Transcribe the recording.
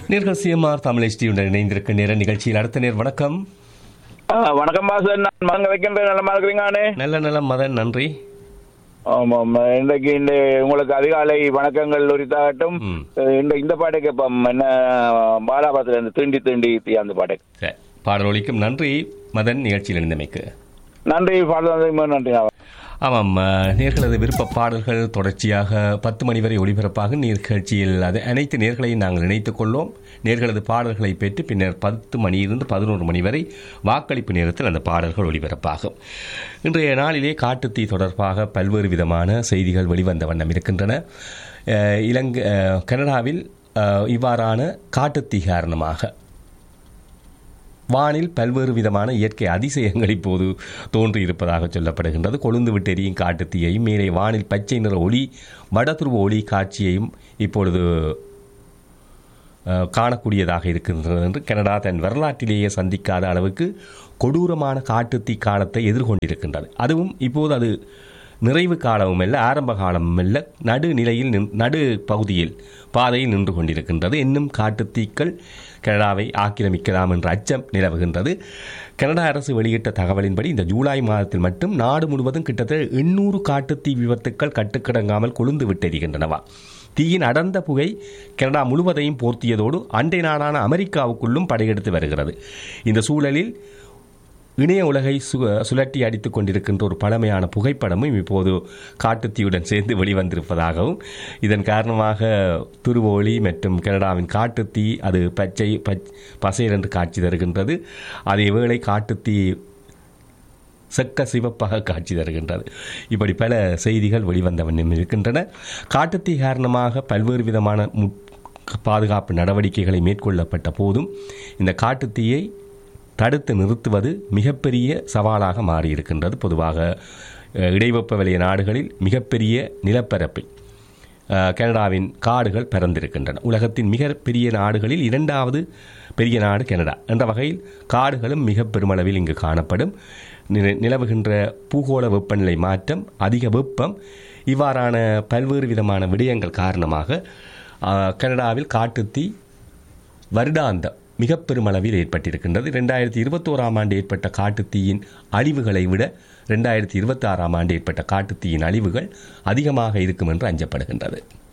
நேர்கள் சிஎம்ஆர் தமிழ் HDயுடன் இணைந்திருக்க நேர நிகழ்ச்சியில் அடுத்த நேர் வணக்கம். வணக்கம் பாசன், நான் மங்க வைக்கின்றேன். நல்லமா இருக்கிறீங்கண்ணே? நல்ல மதன், நன்றி. ஆமாம், இன்றைக்கு இந்த உங்களுக்கு அதிகாலை வணக்கங்கள் உரித்தாகட்டும். இந்த பாட்டை கேட்போம். என்ன பாலாபாத்துல இருந்து தீண்டி தீண்டி அந்த பாட்டை பாடல் ஒலிக்கும். நன்றி மதன், நிகழ்ச்சியில் இணைந்தமைக்கு நன்றி. பாடல் நன்றி. ஆமாம், நேர்களது விருப்ப பாடல்கள் தொடர்ச்சியாக 10 மணி வரை ஒளிபரப்பாக நிகழ்ச்சியில் அது அனைத்து நேர்களையும் நாங்கள் இணைத்துக் கொள்வோம். நேர்களது பாடல்களை பெற்று பின்னர் 10 மணியிலிருந்து 11 மணி வரை வாக்களிப்பு நேரத்தில் அந்த பாடல்கள் ஒளிபரப்பாகும். இன்றைய நாளிலே காட்டுத்தீ தொடர்பாக பல்வேறு விதமான செய்திகள் வெளிவந்த வண்ணம் இருக்கின்றன. கனடாவில் இவ்வாறான காட்டுத்தீ காரணமாக வானில் பல்வேறு விதமான இயற்கை அதிசயங்கள் இப்போது தோன்றியிருப்பதாக சொல்லப்படுகின்றது. கொழுந்து விட்டு எரியும் காட்டுத்தீயையும் மேலே வானில் பச்சை நிற ஒளி, வடதுருவ ஒளி காட்சியையும் இப்பொழுது காணக்கூடியதாக இருக்கின்றது என்று கனடா தன் வரலாற்றிலேயே சந்திக்காத அளவுக்கு கொடூரமான காட்டுத்தீ காலத்தை எதிர்கொண்டிருக்கின்றது. அதுவும் இப்போது அது நிறைவு காலமும் அல்ல, ஆரம்ப காலமும் அல்ல, நடு பகுதியில் பாதையில் நின்று கொண்டிருக்கின்றது. இன்னும் காட்டுத்தீக்கள் கனடாவை ஆக்கிரமிக்கலாம் என்ற அச்சம் நிலவுகின்றது. கனடா அரசு வெளியிட்ட தகவலின்படி இந்த ஜூலை மாதத்தில் மட்டும் நாடு முழுவதும் கிட்டத்தட்ட 800 காட்டுத்தீ விபத்துக்கள் கட்டுக்கடங்காமல் கொழுந்து விட்டெறிகின்றனவா. தீயின் அடர்ந்த புகை கனடா முழுவதையும் போர்த்தியதோடு அண்டை நாடான அமெரிக்காவுக்குள்ளும் படையெடுத்து வருகிறது. இந்த சூழலில் இணைய உலகை சுழட்டி அடித்துக் கொண்டிருக்கின்ற ஒரு பழமையான புகைப்படமும் இப்போது காட்டுத்தீயுடன் சேர்ந்து வெளிவந்திருப்பதாகவும், இதன் காரணமாக துருவ ஒளி மற்றும் கனடாவின் காட்டுத்தீ அது பசையர் என்று காட்சி தருகின்றது. அதேவேளை காட்டுத்தீ செக்க சிவப்பாக காட்சி தருகின்றது. இப்படி பல செய்திகள் வெளிவந்த வண்ணம் இருக்கின்றன. காட்டுத்தீ காரணமாக பல்வேறு விதமான பாதுகாப்பு நடவடிக்கைகளை மேற்கொள்ளப்பட்ட போதும் இந்த காட்டுத்தீயை தடுத்து நிறுத்துவது மிகப்பெரிய சவாலாக மாறியிருக்கின்றது. பொதுவாக இடைவெப்ப வலய நாடுகளில் மிகப்பெரிய நிலப்பரப்பில் கனடாவின் காடுகள் பரந்திருக்கின்றன. உலகத்தின் மிகப்பெரிய நாடுகளில் 2வது பெரிய நாடு கனடா என்ற வகையில் காடுகளும் மிக பெருமளவில் இங்கு காணப்படும். நிலவுகின்ற பூகோள வெப்பநிலை மாற்றம், அதிக வெப்பம், இவ்வாறான பல்வேறு விதமான விடயங்கள் காரணமாக கனடாவில் காட்டுத்தீ வருடாந்தம் மிக பெருமளவில் ஏற்பட்டிருக்கின்றது. 2021ஆம் ஆண்டு ஏற்பட்ட காட்டுத்தீயின் அழிவுகளை விட 2026ஆம் ஆண்டு ஏற்பட்ட காட்டுத்தீயின் அழிவுகள் அதிகமாக இருக்கும் என்று அஞ்சப்படுகின்றது.